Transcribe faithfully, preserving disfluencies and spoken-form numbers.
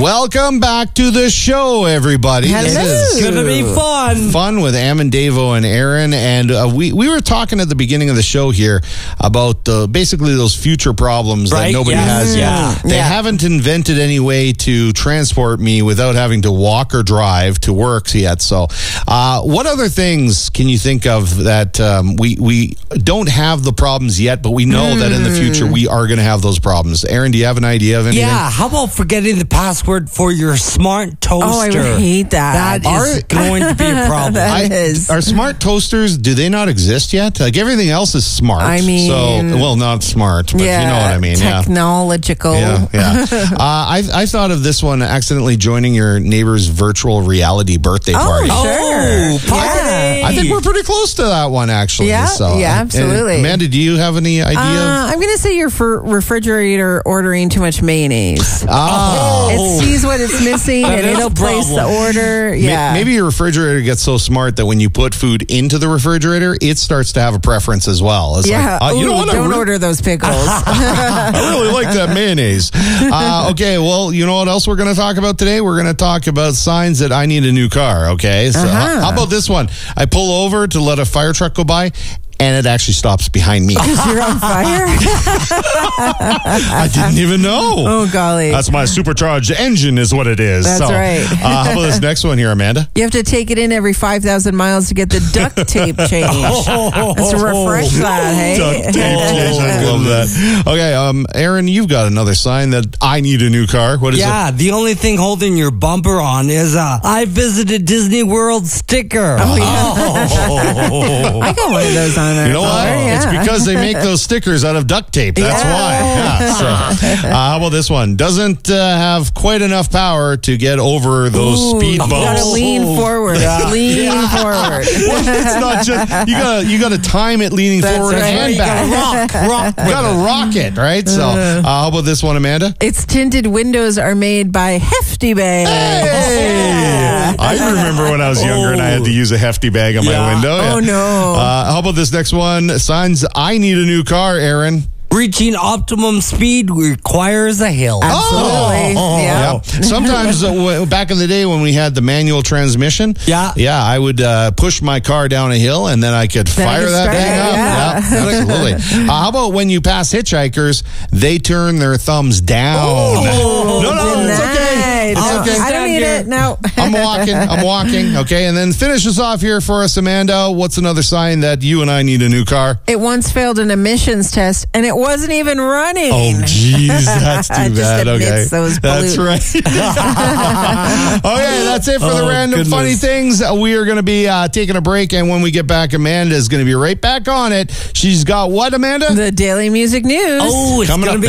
Welcome back to the show, everybody. Hello. This is It's gonna be fun. Fun with Amandavo and Aaron. And uh, we, we were talking at the beginning of the show here about uh, basically those future problems Right, that nobody yes. has yet. Yeah. They Yeah. haven't invented any way to transport me without having to walk or drive to work yet. So uh, what other things can you think of that um, we, we don't have the problems yet, but we know mm. that in the future we are going to have those problems? Aaron, do you have an idea of anything? Yeah, how about forgetting the password for your smart toaster? Oh, I would hate that. That is Are- going to be a problem. That I, is. Are smart toasters, do they not exist yet? Like everything else is smart. I mean- So, well, not smart, but yeah, you know what I mean. Yeah. Technological. Yeah, yeah. uh, I I thought of this one: accidentally joining your neighbor's virtual reality birthday Oh, party. sure. Oh, party. Yeah. I think we're pretty close to that one, actually. Yeah, so, yeah, uh, absolutely. and Amanda, do you have any idea? Uh, I'm going to say your fr- refrigerator ordering too much mayonnaise. oh, It sees what it's missing That and is it'll a place the problem. order. Ma- Yeah. Maybe your refrigerator gets so smart that when you put food into the refrigerator, it starts to have a preference as well. It's Yeah. like, uh, you Ooh, know what? I don't re- order those pickles. I really like that mayonnaise. Uh, okay, well, you know what else we're going to talk about today? We're going to talk about signs that I need a new car, okay? So Uh-huh. how about this one? I pull over to let a fire truck go by, and it actually stops behind me. Because you're on fire? I didn't even know. Oh, golly. That's my supercharged engine is what it is. That's So, right. uh, how about this next one here, Amanda? You have to take it in every five thousand miles to get the duct tape changed. Let's refresh that, hey? Duct tape change. I love that. Okay, um, Aaron, you've got another sign that I need a new car. What is Yeah, the only thing holding your bumper on is a I visited Disney World sticker. Oh, yeah. I got one of those on there. it? You know what? Oh, It's yeah. because they make those stickers out of duct tape. That's Yeah. why. Yeah, so, uh, how about this one? Doesn't uh, have quite enough power to get over those Ooh, speed you bumps. gotta lean forward. Lean forward. It's not just you gotta you gotta time it leaning That's forward right. and You back. Rock, rock. You gotta rock it, right? So, uh, how about this one, Amanda? Its tinted windows are made by Hefty Bags. Hey! I remember when I was younger and I had to use a hefty bag on my Yeah. window. Oh, no. Uh, how about this next one? Signs I need a new car, Aaron. Reaching optimum speed requires a hill. Absolutely. Oh, Yeah. yeah. Sometimes uh, w- back in the day when we had the manual transmission, Yeah. yeah, I would uh, push my car down a hill and then I could Then fire you that start thing it, up. yeah. Yeah, absolutely. Uh, how about when you pass hitchhikers, they turn their thumbs down? Oh, no, no, it's okay. denied. It's No, okay. I don't need Stand it. No. I'm walking. I'm walking. Okay, and then finish us off here for us, Amanda. What's another sign that you and I need a new car? It once failed an emissions test, and it wasn't even running. Oh, jeez, that's too Just bad. Okay, admits those that's pollutants. right. Okay, that's it for the Oh, random goodness. funny things. We are going to be uh, taking a break, and when we get back, Amanda is going to be right back on it. She's got what, Amanda? The Daily Music News. Oh, it's Coming going up to be